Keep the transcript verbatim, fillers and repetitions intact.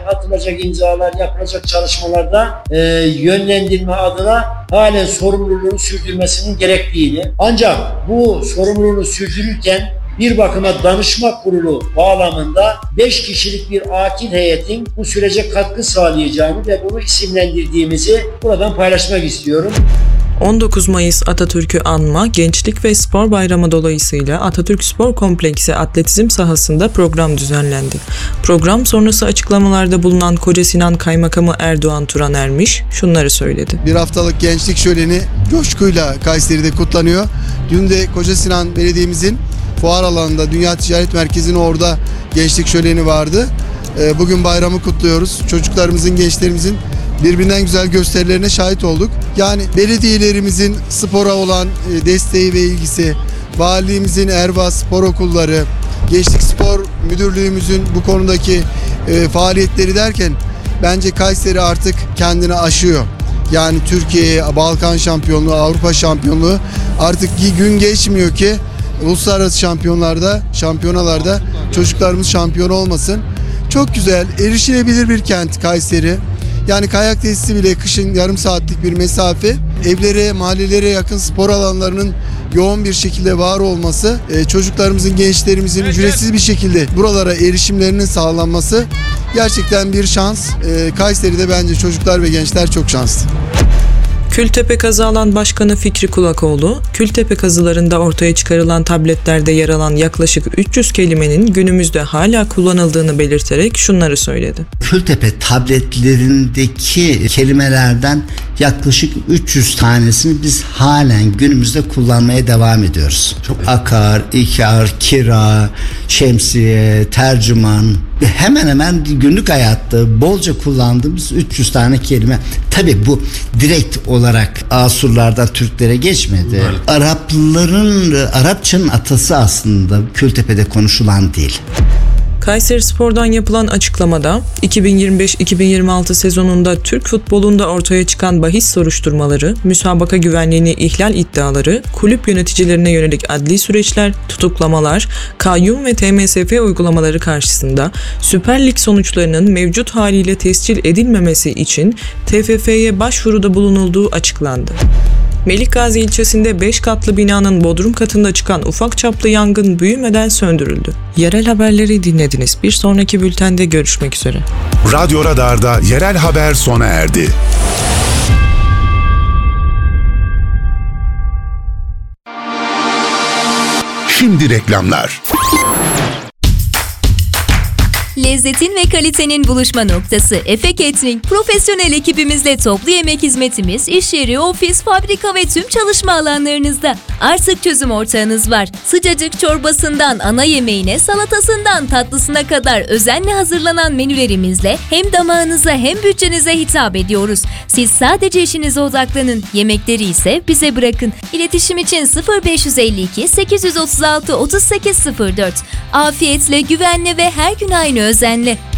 atılacak imzalar, yapılacak çalışmalarda e, yönlendirme adına halen sorumluluğunu sürdürmesinin gerektiğini, ancak bu sorumluluğunu sürdürürken bir bakıma danışma kurulu bağlamında beş kişilik bir akil heyetin bu sürece katkı sağlayacağını ve bunu isimlendirdiğimizi buradan paylaşmak istiyorum. on dokuz Mayıs Atatürk'ü anma, Gençlik ve Spor Bayramı dolayısıyla Atatürk Spor Kompleksi atletizm sahasında program düzenlendi. Program sonrası açıklamalarda bulunan Koca Sinan Kaymakamı Erdoğan Turan Ermiş şunları söyledi. Bir haftalık gençlik şöleni coşkuyla Kayseri'de kutlanıyor. Dün de Koca Sinan Belediye'mizin fuar alanında, Dünya Ticaret Merkezi'nin orada gençlik şöleni vardı. Bugün bayramı kutluyoruz. Çocuklarımızın, gençlerimizin birbirinden güzel gösterilerine şahit olduk. Yani belediyelerimizin spora olan desteği ve ilgisi, valiliğimizin Erva Spor Okulları, Gençlik Spor Müdürlüğümüzün bu konudaki e, faaliyetleri derken bence Kayseri artık kendini aşıyor. Yani Türkiye'ye Balkan şampiyonluğu, Avrupa şampiyonluğu artık gün geçmiyor ki uluslararası şampiyonlarda, şampiyonalarda çocuklarımız şampiyon olmasın. Çok güzel, erişilebilir bir kent Kayseri. Yani kayak tesisi bile kışın yarım saatlik bir mesafe, evlere, mahallelere yakın spor alanlarının yoğun bir şekilde var olması, çocuklarımızın, gençlerimizin ücretsiz bir şekilde buralara erişimlerinin sağlanması gerçekten bir şans. Kayseri'de bence çocuklar ve gençler çok şanslı. Kültepe Kazı Alan Başkanı Fikri Kulakoğlu, Kültepe kazılarında ortaya çıkarılan tabletlerde yer alan yaklaşık üç yüz kelimenin günümüzde hala kullanıldığını belirterek şunları söyledi. Kültepe tabletlerindeki kelimelerden yaklaşık üç yüz tanesini biz halen günümüzde kullanmaya devam ediyoruz. Çok akar, ikar, kira, şemsiye, tercüman, hemen hemen günlük hayatta bolca kullandığımız üç yüz tane kelime. Tabii bu direkt olarak Asurlardan Türklere geçmedi. Evet. Arapların, Arapçanın atası aslında Kültepe'de konuşulan dil. Kayserispor'dan yapılan açıklamada iki bin yirmi beş iki bin yirmi altı sezonunda Türk futbolunda ortaya çıkan bahis soruşturmaları, müsabaka güvenliğini ihlal iddiaları, kulüp yöneticilerine yönelik adli süreçler, tutuklamalar, kayyum ve T M S F uygulamaları karşısında Süper Lig sonuçlarının mevcut haliyle tescil edilmemesi için T F F'ye başvuruda bulunulduğu açıklandı. Melikgazi ilçesinde beş katlı binanın bodrum katında çıkan ufak çaplı yangın büyümeden söndürüldü. Yerel haberleri dinlediniz. Bir sonraki bültende görüşmek üzere. Radyo Radar'da yerel haber sona erdi. Şimdi reklamlar. Lezzetin ve kalitenin buluşma noktası Efe Catering, profesyonel ekibimizle toplu yemek hizmetimiz iş yeri, ofis, fabrika ve tüm çalışma alanlarınızda. Artık çözüm ortağınız var. Sıcacık çorbasından ana yemeğine, salatasından tatlısına kadar özenle hazırlanan menülerimizle hem damağınıza hem bütçenize hitap ediyoruz. Siz sadece işinize odaklanın, yemekleri ise bize bırakın. İletişim için sıfır beş yüz elli iki sekiz yüz otuz altı otuz sekiz sıfır dört. Afiyetle, güvenle ve her gün aynı özenle.